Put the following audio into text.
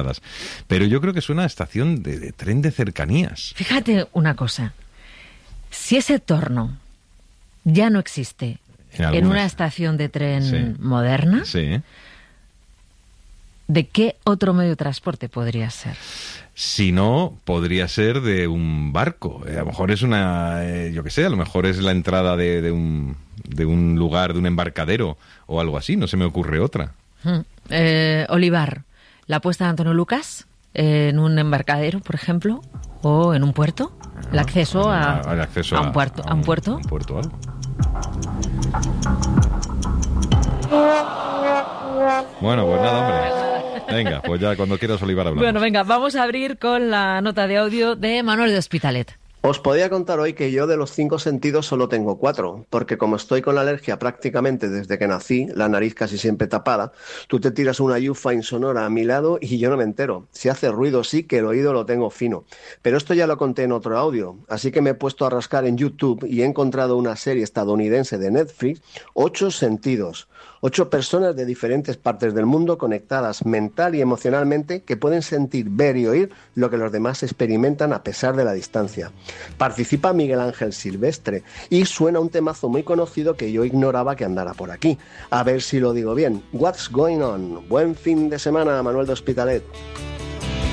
llamadas. Pero yo creo que es una estación de tren de cercanías. Fíjate una cosa. Si ese torno ya no existe en una estación de tren moderna, ¿de qué otro medio de transporte podría ser? Si no, podría ser de un barco. A lo mejor es yo qué sé, a lo mejor es la entrada de un lugar, de un embarcadero o algo así. No se me ocurre otra. Olivar, la apuesta de Antonio Lucas en un embarcadero, por ejemplo, o en un puerto. El acceso a un puerto. A un puerto o algo. Bueno, pues nada, hombre. Venga, pues ya cuando quieras, Olivar, hablamos. Bueno, venga, vamos a abrir con la nota de audio de Manuel de Hospitalet. Os podía contar hoy que yo de los 5 sentidos solo tengo 4, porque como estoy con la alergia prácticamente desde que nací, la nariz casi siempre tapada, tú te tiras una yufa insonora a mi lado y yo no me entero. Si hace ruido sí que el oído lo tengo fino. Pero esto ya lo conté en otro audio, así que me he puesto a rascar en YouTube y he encontrado una serie estadounidense de Netflix, 8 sentidos. 8 personas de diferentes partes del mundo conectadas mental y emocionalmente que pueden sentir, ver y oír lo que los demás experimentan a pesar de la distancia. Participa Miguel Ángel Silvestre y suena un temazo muy conocido que yo ignoraba que andara por aquí. A ver si lo digo bien. What's Going On. Buen fin de semana, Manuel de Hospitalet.